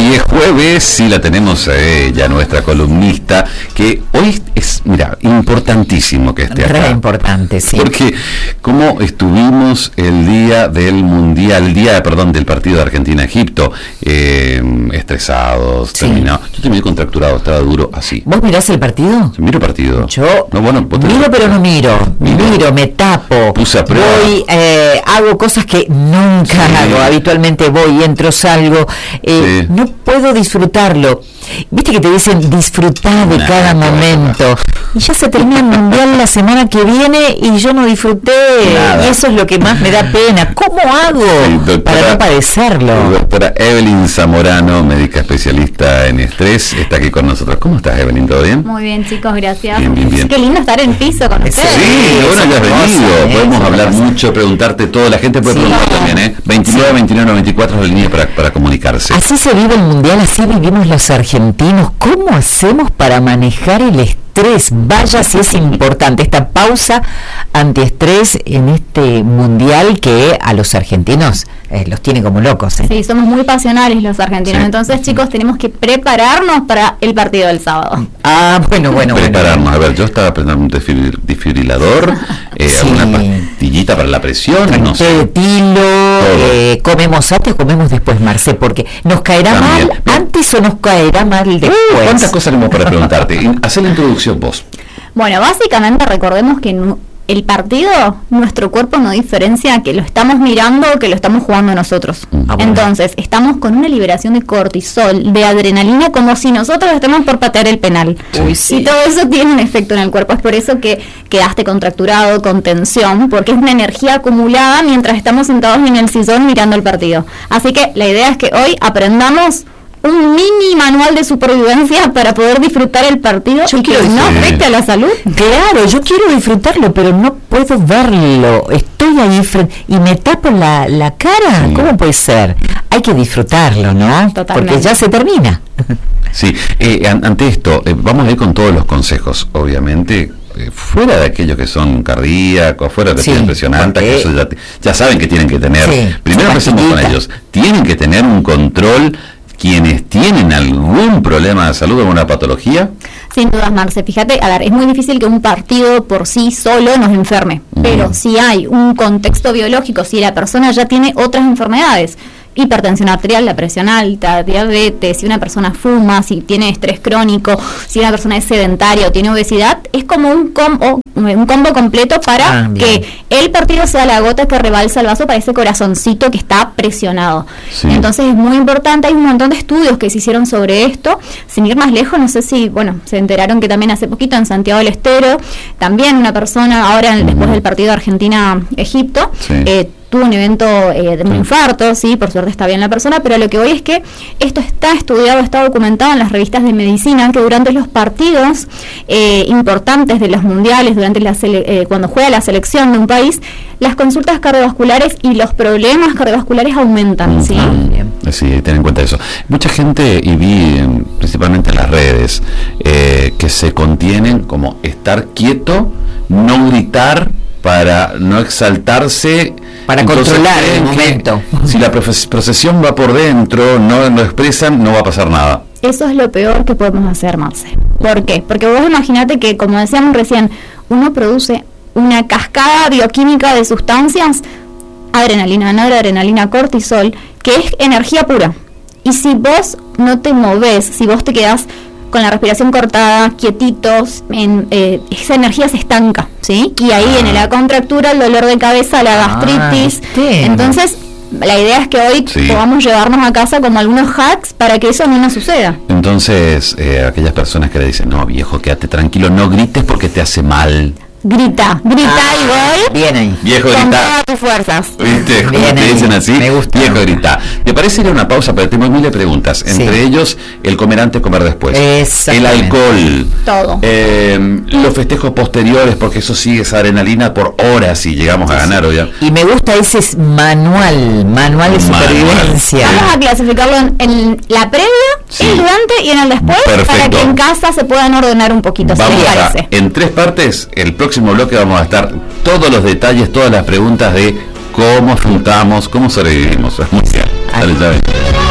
Hoy es jueves, sí la tenemos a ella, nuestra columnista, que hoy es, mira, importantísimo que esté acá. Re importante, sí. Porque como estuvimos el día del Mundial, del partido de Argentina-Egipto, estresados, Sí. terminados. Yo terminé contracturado, estaba duro, así. ¿Vos mirás el partido? Miro partido. Yo No, bueno, vos tenés- miro pero no miro. Miro. Miro, me tapo. Puse a prueba. Voy, hago cosas que nunca Sí. hago. Habitualmente voy, entro, salgo. Sí. No puedo disfrutarlo. Viste que te dicen disfrutar de Nah, cada qué momento. Y ya se termina el Mundial la semana que viene y yo no disfruté. Nada. Y eso es lo que más me da pena. ¿Cómo hago Sí, doctora- para no padecerlo? Doctora Evelyn Zamorano, médica especialista en estrés, está aquí con nosotros. ¿Cómo estás, Evelyn? ¿Todo bien? Muy bien, chicos, gracias. Bien, bien, bien. Qué lindo estar en piso con ustedes. Sí, bueno, ya has hermosa, venido. Podemos es hablar hermosa. mucho, preguntarte todo. La gente puede Sí. preguntar también, ¿eh? 29, 29, 94 es la línea para comunicarse. Así se vive el Mundial, así vivimos los argentinos. ¿Cómo hacemos para manejar el estrés? Vaya si es importante esta pausa antiestrés en este Mundial que a los argentinos los tiene como locos. Sí, somos muy pasionales los argentinos. Sí. Entonces, chicos, tenemos que prepararnos para el partido del sábado. Ah, bueno. Prepararnos. A ver, yo estaba aprendiendo un desfibrilador, Sí. alguna pastillita para la presión, no Té de sé. tilo, comemos antes o comemos después, Marce, porque nos caerá También. mal antes o nos caerá mal después. ¿Cuántas cosas tenemos para preguntarte? Haz la introducción vos. Bueno, básicamente recordemos que el partido, nuestro cuerpo no diferencia que lo estamos mirando o que lo estamos jugando nosotros. Ah, bueno. Entonces, estamos con una liberación de cortisol, de adrenalina, como si nosotros estemos por patear el penal. Uy, sí. Y todo eso tiene un efecto en el cuerpo. Es por eso que quedaste contracturado, con tensión, porque es una energía acumulada mientras estamos sentados en el sillón mirando el partido. Así que la idea es que hoy aprendamos un mini manual de supervivencia para poder disfrutar el partido Yo y que quiero no decir- afecte a la salud. Claro, yo quiero disfrutarlo, pero no puedo verlo. Estoy ahí y me tapo la cara. Sí. ¿Cómo puede ser? Hay que disfrutarlo, ¿no? Totalmente. Porque ya se termina. Sí, ante esto, vamos a ir con todos los consejos, obviamente. Fuera de aquellos que son cardíacos, fuera de que Sí, tienen presión alta, que porque- eso ya saben que tienen que tener. Sí, Primero son empecemos con pastillitas. ellos. Tienen que tener un control quienes tienen algún problema de salud, alguna patología. Sin dudas, Marce. Fíjate, a ver, es muy difícil que un partido por sí solo nos enferme, pero si hay un contexto biológico, si la persona ya tiene otras enfermedades, hipertensión arterial, la presión alta, diabetes, si una persona fuma, si tiene estrés crónico, si una persona es sedentaria o tiene obesidad, es como un combo completo para Ah, bien. que el partido sea la gota que rebalsa el vaso para ese corazoncito que está presionado. Sí. Entonces es muy importante, hay un montón de estudios que se hicieron sobre esto. Sin ir más lejos, no sé si, se enteraron que también hace poquito en Santiago del Estero, también una persona, ahora después del partido de Argentina-Egipto, Sí. tuvo un evento de un infarto, sí, por suerte está bien la persona, pero lo que voy es que esto está estudiado, está documentado en las revistas de medicina, que durante los partidos importantes de los mundiales, durante cuando juega la selección de un país, las consultas cardiovasculares y los problemas cardiovasculares aumentan, ¿sí? Bien. Sí, ten en cuenta eso. Mucha gente, y vi principalmente en las redes, que se contienen como estar quieto, no gritar, para no exaltarse, Para Entonces, controlar el creen que momento. Si la procesión va por dentro, no lo expresan, no va a pasar nada. Eso es lo peor que podemos hacer, Marce. ¿Por qué? Porque vos imaginate que, como decíamos recién, uno produce una cascada bioquímica de sustancias, adrenalina, noradrenalina, cortisol, que es energía pura. Y si vos no te movés, si vos te quedás con la respiración cortada, quietitos, esa energía se estanca, ¿sí? Y ahí viene la contractura, el dolor de cabeza, la gastritis. Entonces, la idea es que hoy podamos llevarnos a casa como algunos hacks para que eso no nos suceda. Entonces, aquellas personas que le dicen, no, viejo, quédate tranquilo, no grites porque te hace mal. Grita y voy. Bien ahí. Viejo, Con grita. todas tus fuerzas. ¿Viste? Como Bien te ahí. dicen así, Me gusta. viejo, grita. ¿Te parece ir a una pausa? Pero tengo miles de preguntas. Sí. Entre ellos, el comer antes, comer después. El Exactamente. alcohol. Todo. Los festejos posteriores, porque eso sigue esa adrenalina por horas y llegamos a ganar, obviamente. Y me gusta ese manual de supervivencia. Vamos a clasificarlo en la previa, Sí. el durante y en el después, para Perfecto. que en casa se puedan ordenar un poquito, ¿sí Vamos les a, parece? en 3 partes, el próximo bloque vamos a estar todos los detalles, todas las preguntas de cómo afrontamos, cómo sobrevivimos. Muy bien. Dale, ya ven.